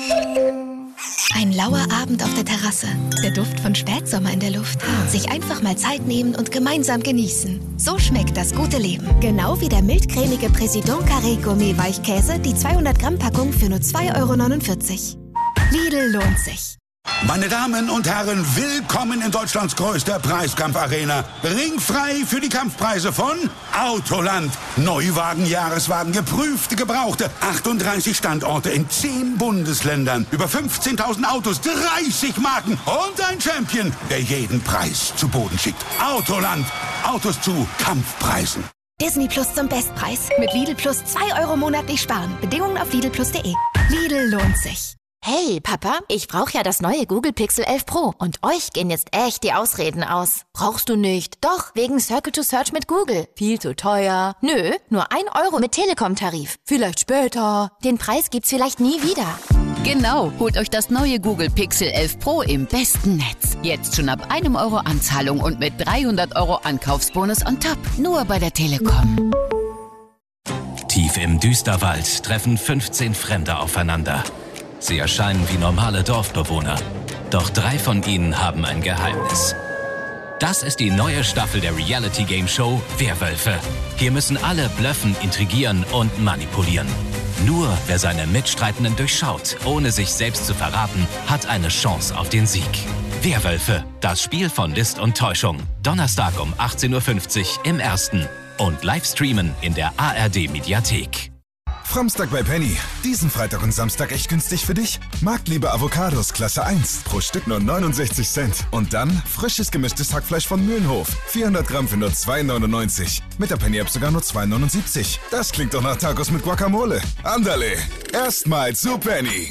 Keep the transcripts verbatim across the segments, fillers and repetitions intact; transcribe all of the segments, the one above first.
Ein lauer Abend auf der Terrasse. Der Duft von Spätsommer in der Luft. Sich einfach mal Zeit nehmen und gemeinsam genießen. So schmeckt das gute Leben. Genau wie der mildcremige Président Carré Gourmet Weichkäse, die zweihundert Gramm Packung für nur zwei Euro neunundvierzig. Lidl lohnt sich. Meine Damen und Herren, willkommen in Deutschlands größter Preiskampfarena. Ringfrei für die Kampfpreise von Autoland. Neuwagen, Jahreswagen, geprüfte, gebrauchte. achtunddreißig Standorte in zehn Bundesländern. Über fünfzehntausend Autos, dreißig Marken und ein Champion, der jeden Preis zu Boden schickt. Autoland. Autos zu Kampfpreisen. Disney Plus zum Bestpreis. Mit Lidl Plus zwei Euro monatlich sparen. Bedingungen auf lidl plus punkt de. Lidl lohnt sich. Hey, Papa, ich brauche ja das neue Google Pixel elf Pro und euch gehen jetzt echt die Ausreden aus. Brauchst du nicht? Doch, wegen Circle to Search mit Google. Viel zu teuer. Nö, nur ein Euro mit Telekom-Tarif. Vielleicht später. Den Preis gibt's vielleicht nie wieder. Genau, holt euch das neue Google Pixel elf Pro im besten Netz. Jetzt schon ab einem Euro Anzahlung und mit dreihundert Euro Ankaufsbonus on top. Nur bei der Telekom. Tief im Düsterwald treffen fünfzehn Fremde aufeinander. Sie erscheinen wie normale Dorfbewohner. Doch drei von ihnen haben ein Geheimnis. Das ist die neue Staffel der Reality-Game-Show Werwölfe. Hier müssen alle blöffen, intrigieren und manipulieren. Nur wer seine Mitstreitenden durchschaut, ohne sich selbst zu verraten, hat eine Chance auf den Sieg. Werwölfe, das Spiel von List und Täuschung. Donnerstag um achtzehn Uhr fünfzig im Ersten. Und live streamen in der A R D-Mediathek. Framstag bei Penny. Diesen Freitag und Samstag echt günstig für dich? Marktliebe Avocados Klasse eins. Pro Stück nur neunundsechzig Cent. Und dann frisches gemischtes Hackfleisch von Mühlenhof. vierhundert Gramm für nur zwei neunundneunzig. Mit der Penny-App sogar nur zwei neunundsiebzig. Das klingt doch nach Tacos mit Guacamole. Andale. Erstmal zu Penny.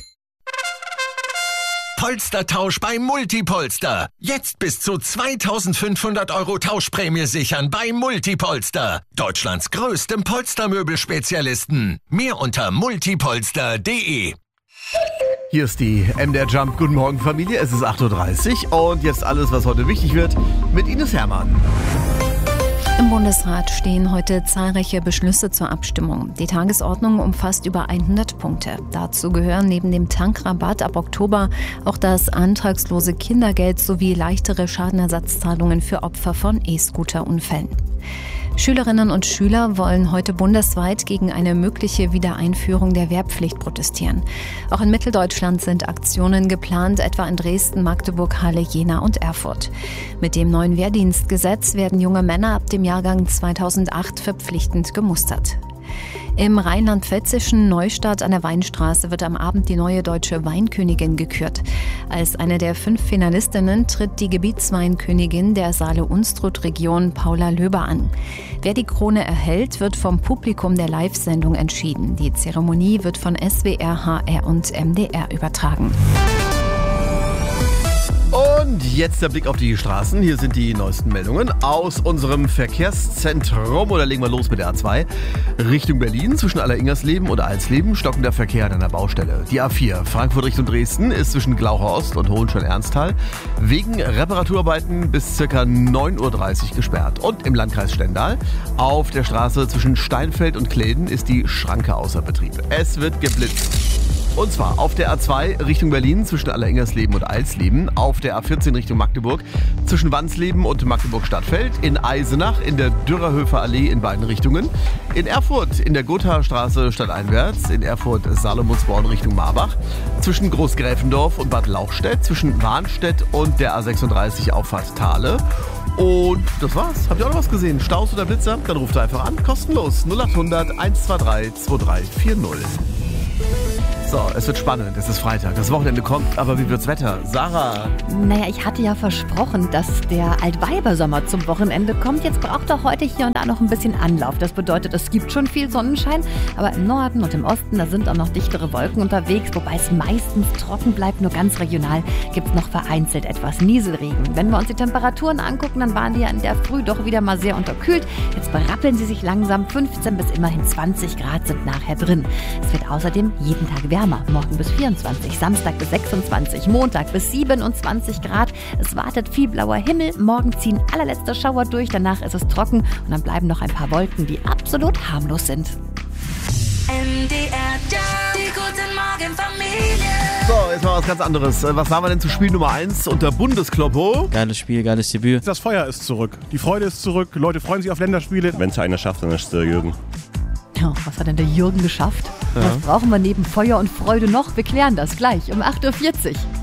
Polstertausch bei Multipolster. Jetzt bis zu zweitausendfünfhundert Euro Tauschprämie sichern bei Multipolster. Deutschlands größtem Polstermöbelspezialisten. Mehr unter multipolster punkt de. Hier ist die M D R Jump. Guten Morgen, Familie. Es ist acht Uhr dreißig und jetzt alles, was heute wichtig wird, mit Ines Hermann. Im Bundesrat stehen heute zahlreiche Beschlüsse zur Abstimmung. Die Tagesordnung umfasst über hundert Punkte. Dazu gehören neben dem Tankrabatt ab Oktober auch das antragslose Kindergeld sowie leichtere Schadenersatzzahlungen für Opfer von E-Scooter-Unfällen. Schülerinnen und Schüler wollen heute bundesweit gegen eine mögliche Wiedereinführung der Wehrpflicht protestieren. Auch in Mitteldeutschland sind Aktionen geplant, etwa in Dresden, Magdeburg, Halle, Jena und Erfurt. Mit dem neuen Wehrdienstgesetz werden junge Männer ab dem Jahrgang zweitausendacht verpflichtend gemustert. Im rheinland-pfälzischen Neustadt an der Weinstraße wird am Abend die neue deutsche Weinkönigin gekürt. Als eine der fünf Finalistinnen tritt die Gebietsweinkönigin der Saale-Unstrut-Region Paula Löber an. Wer die Krone erhält, wird vom Publikum der Live-Sendung entschieden. Die Zeremonie wird von S W R, H R und M D R übertragen. Und jetzt der Blick auf die Straßen. Hier sind die neuesten Meldungen aus unserem Verkehrszentrum. Oder legen wir los mit der A zwei. Richtung Berlin zwischen Aller-Ingersleben und Alsleben stockender Verkehr an einer Baustelle. Die A vier Frankfurt Richtung Dresden ist zwischen Glaucher Ost und Hohenstein-Ernsthal wegen Reparaturarbeiten bis ca. neun Uhr dreißig gesperrt. Und im Landkreis Stendal auf der Straße zwischen Steinfeld und Kleden ist die Schranke außer Betrieb. Es wird geblitzt. Und zwar auf der A zwei Richtung Berlin zwischen Aller-Ingersleben und Alsleben, auf der A vierzehn Richtung Magdeburg zwischen Wansleben und Magdeburg-Stadtfeld, in Eisenach in der Dürerhöfer Allee in beiden Richtungen, in Erfurt in der Gothaer stadteinwärts, in Erfurt Salomonsborn Richtung Marbach, zwischen Großgräfendorf und Bad Lauchstädt, zwischen Warnstedt und der A sechsunddreißig Auffahrt Thale. Und das war's. Habt ihr auch noch was gesehen? Staus oder Blitzer? Dann ruft einfach an. Kostenlos. null achthundert eins zwei drei zwei drei vier null. So, es wird spannend. Es ist Freitag. Das Wochenende kommt. Aber wie wird's Wetter? Sarah? Naja, ich hatte ja versprochen, dass der Altweibersommer zum Wochenende kommt. Jetzt braucht er heute hier und da noch ein bisschen Anlauf. Das bedeutet, es gibt schon viel Sonnenschein. Aber im Norden und im Osten, da sind auch noch dichtere Wolken unterwegs. Wobei es meistens trocken bleibt. Nur ganz regional gibt es noch vereinzelt etwas Nieselregen. Wenn wir uns die Temperaturen angucken, dann waren die ja in der Früh doch wieder mal sehr unterkühlt. Jetzt berappeln sie sich langsam. fünfzehn bis immerhin zwanzig Grad sind nachher drin. Es wird außerdem jeden Tag wärmer. Morgen bis vierundzwanzig, Samstag bis sechsundzwanzig, Montag bis siebenundzwanzig Grad. Es wartet viel blauer Himmel. Morgen ziehen allerletzte Schauer durch. Danach ist es trocken und dann bleiben noch ein paar Wolken, die absolut harmlos sind. M D R Jump, die guten Morgen Familie. So, jetzt mal was ganz anderes. Was sagen wir denn zu Spiel Nummer eins unter Bundeskloppo? Geiles Spiel, geiles Debüt. Das Feuer ist zurück. Die Freude ist zurück. Leute freuen sich auf Länderspiele. Wenn es einer schafft, dann ist es der Jürgen. Ja, was hat denn der Jürgen geschafft? Ja. Was brauchen wir neben Feuer und Freude noch? Wir klären das gleich um acht Uhr vierzig.